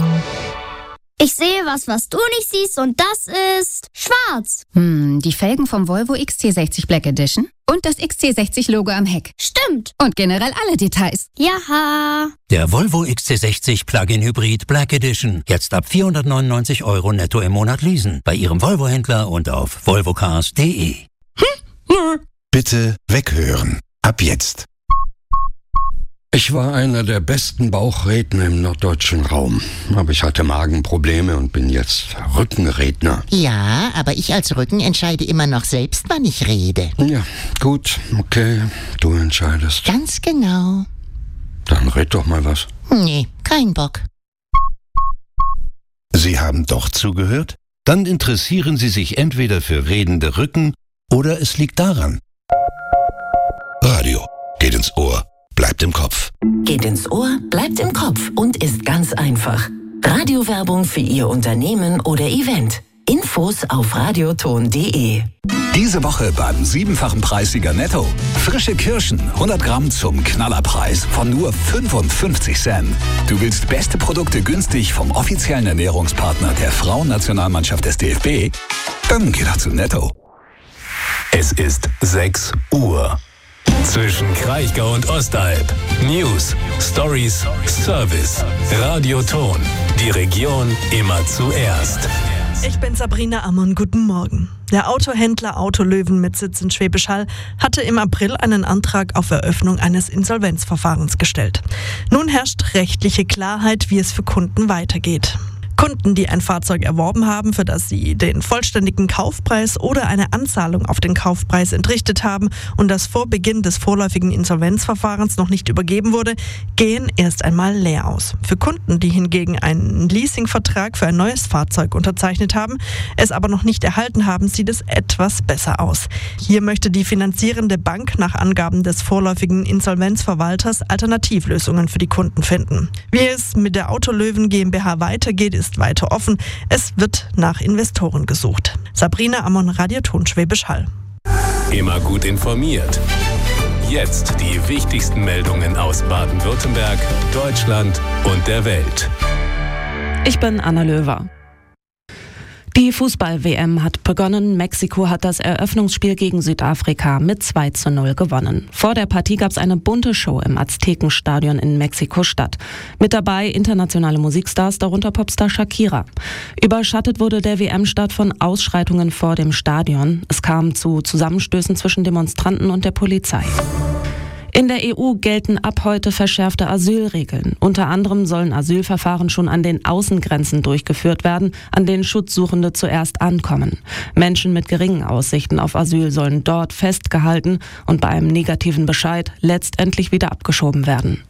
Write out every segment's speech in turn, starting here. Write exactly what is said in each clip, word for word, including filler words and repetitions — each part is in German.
Ich sehe was, was du nicht siehst, und das ist schwarz. Hm, die Felgen vom Volvo X C sechzig Black Edition und das X C sechzig Logo am Heck. Stimmt. Und generell alle Details. Jaha. Der Volvo X C sechzig Plug-in Hybrid Black Edition. Jetzt ab vierhundertneunundneunzig Euro netto im Monat leasen. Bei Ihrem Volvo-Händler und auf volvocars punkt de. Bitte weghören. Ab jetzt. Ich war einer der besten Bauchredner im norddeutschen Raum. Aber ich hatte Magenprobleme und bin jetzt Rückenredner. Ja, aber ich als Rücken entscheide immer noch selbst, wann ich rede. Ja, gut, okay, du entscheidest. Ganz genau. Dann red doch mal was. Nee, kein Bock. Sie haben doch zugehört? Dann interessieren Sie sich entweder für redende Rücken oder es liegt daran. Radio geht ins Ohr, bleibt im Kopf. Geht ins Ohr, bleibt im Kopf und ist ganz einfach. Radiowerbung für Ihr Unternehmen oder Event. Infos auf radioton punkt de. Diese Woche beim siebenfachen Preissieger Netto. Frische Kirschen, hundert Gramm zum Knallerpreis von nur fünfundfünfzig Cent. Du willst beste Produkte günstig vom offiziellen Ernährungspartner der Frauennationalmannschaft des D F B? Dann geh doch zu Netto. Es ist sechs Uhr. Zwischen Kraichgau und Ostalb. News, Stories, Service. Radioton. Die Region immer zuerst. Ich bin Sabrina Ammon, guten Morgen. Der Autohändler Autolöwen mit Sitz in Schwäbisch Hall hatte im April einen Antrag auf Eröffnung eines Insolvenzverfahrens gestellt. Nun herrscht rechtliche Klarheit, wie es für Kunden weitergeht. Kunden, die ein Fahrzeug erworben haben, für das sie den vollständigen Kaufpreis oder eine Anzahlung auf den Kaufpreis entrichtet haben und das vor Beginn des vorläufigen Insolvenzverfahrens noch nicht übergeben wurde, gehen erst einmal leer aus. Für Kunden, die hingegen einen Leasingvertrag für ein neues Fahrzeug unterzeichnet haben, es aber noch nicht erhalten haben, sieht es etwas besser aus. Hier möchte die finanzierende Bank nach Angaben des vorläufigen Insolvenzverwalters Alternativlösungen für die Kunden finden. Wie es mit der Autolöwen GmbH weitergeht, ist weiter offen. Es wird nach Investoren gesucht. Sabrina Ammon, Radioton Schwäbisch Hall. Immer gut informiert. Jetzt die wichtigsten Meldungen aus Baden-Württemberg, Deutschland und der Welt. Ich bin Anna Löwer. Die Fußball-W M hat begonnen. Mexiko hat das Eröffnungsspiel gegen Südafrika mit zwei zu null gewonnen. Vor der Partie gab es eine bunte Show im Aztekenstadion in Mexiko-Stadt. Mit dabei internationale Musikstars, darunter Popstar Shakira. Überschattet wurde der W M-Start von Ausschreitungen vor dem Stadion. Es kam zu Zusammenstößen zwischen Demonstranten und der Polizei. In der E U gelten ab heute verschärfte Asylregeln. Unter anderem sollen Asylverfahren schon an den Außengrenzen durchgeführt werden, an denen Schutzsuchende zuerst ankommen. Menschen mit geringen Aussichten auf Asyl sollen dort festgehalten und bei einem negativen Bescheid letztendlich wieder abgeschoben werden.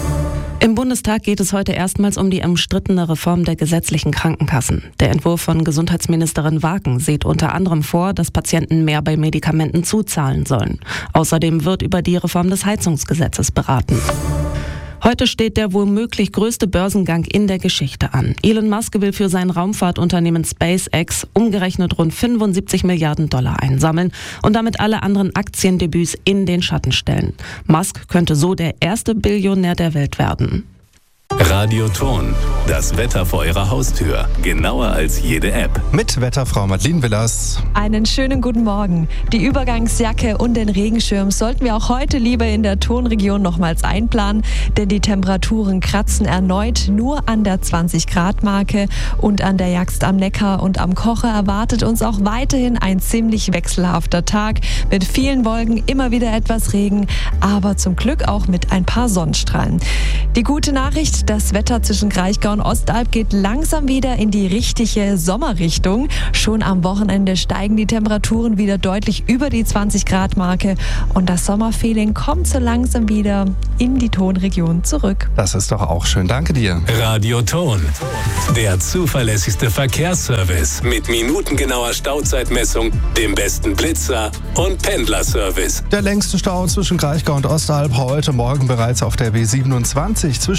Im Bundestag geht es heute erstmals um die umstrittene Reform der gesetzlichen Krankenkassen. Der Entwurf von Gesundheitsministerin Wagen sieht unter anderem vor, dass Patienten mehr bei Medikamenten zuzahlen sollen. Außerdem wird über die Reform des Heizungsgesetzes beraten. Heute steht der womöglich größte Börsengang in der Geschichte an. Elon Musk will für sein Raumfahrtunternehmen SpaceX umgerechnet rund fünfundsiebzig Milliarden Dollar einsammeln und damit alle anderen Aktiendebüts in den Schatten stellen. Musk könnte so der erste Billionär der Welt werden. Radioton. Das Wetter vor Ihrer Haustür. Genauer als jede App. Mit Wetterfrau Madeleine Villas. Einen schönen guten Morgen. Die Übergangsjacke und den Regenschirm sollten wir auch heute lieber in der Tonregion nochmals einplanen, denn die Temperaturen kratzen erneut nur an der zwanzig Grad Marke und an der Jagst am Neckar und am Kocher erwartet uns auch weiterhin ein ziemlich wechselhafter Tag mit vielen Wolken, immer wieder etwas Regen, aber zum Glück auch mit ein paar Sonnenstrahlen. Die gute Nachricht: Das Wetter zwischen Kraichgau und Ostalb geht langsam wieder in die richtige Sommerrichtung. Schon am Wochenende steigen die Temperaturen wieder deutlich über die zwanzig Grad Marke und das Sommerfeeling kommt so langsam wieder in die Tonregion zurück. Das ist doch auch schön. Danke dir. Radioton. Der zuverlässigste Verkehrsservice mit minutengenauer Stauzeitmessung, dem besten Blitzer und Pendlerservice. Der längste Stau zwischen Kraichgau und Ostalb heute Morgen bereits auf der B siebenundzwanzig zwischen Bietigheim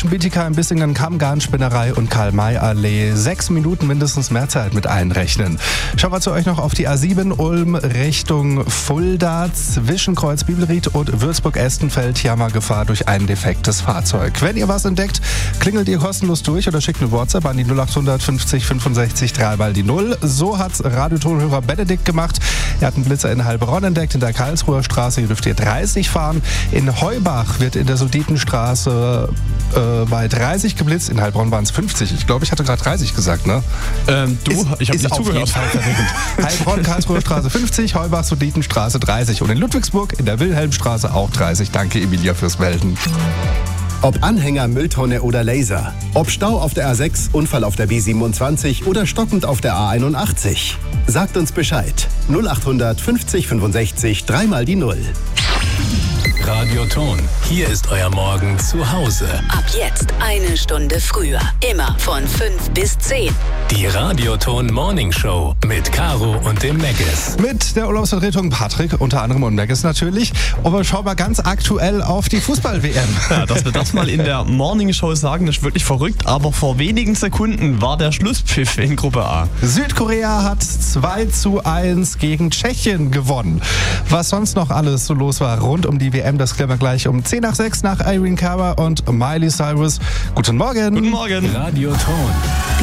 Hildesheim, Bissingen, Kammgarn, Spinnerei und Karl-May-Allee. Sechs Minuten mindestens mehr Zeit mit einrechnen. Schauen wir zu euch noch auf die A sieben Ulm Richtung Fulda, zwischen Kreuz Bibelried und Würzburg-Estenfeld. Jammergefahr durch ein defektes Fahrzeug. Wenn ihr was entdeckt, klingelt ihr kostenlos durch oder schickt eine WhatsApp an die null acht fünfzig fünfundsechzig drei mal die null. So hat's Radiotonhörer Benedikt gemacht. Er hat einen Blitzer in Heilbronn entdeckt, in der Karlsruher Straße. Hier dürft ihr dreißig fahren. In Heubach wird in der Suditenstraße äh, bei dreißig geblitzt. In Heilbronn waren es fünfzig. Ich glaube, ich hatte gerade dreißig gesagt, ne? Ähm, du, ist, ich habe nicht zugehört. Heilbronn, Karlsruher Straße fünfzig, Heubach, Suditenstraße dreißig. Und in Ludwigsburg in der Wilhelmstraße auch dreißig. Danke, Emilia, fürs Melden. Ob Anhänger, Mülltonne oder Laser. Ob Stau auf der A sechs, Unfall auf der B siebenundzwanzig oder stockend auf der A einundachtzig. Sagt uns Bescheid. null acht fünfzig fünfundsechzig drei mal die null. Radioton. Hier ist euer Morgen zu Hause. Ab jetzt eine Stunde früher. Immer von fünf bis zehn. Die Radioton Morning Show mit Caro und dem Meggis. Mit der Urlaubsvertretung Patrick unter anderem und Meggis natürlich. Und wir schauen mal ganz aktuell auf die Fußball-W M. Ja, dass wir das mal in der Morning Show sagen, ist wirklich verrückt. Aber vor wenigen Sekunden war der Schlusspfiff in Gruppe A. Südkorea hat zwei zu eins gegen Tschechien gewonnen. Was sonst noch alles so los war rund um die W M, das klären wir gleich um zehn nach sechs nach Irene Cara und Miley Cyrus. Guten Morgen. Guten Morgen. Radioton.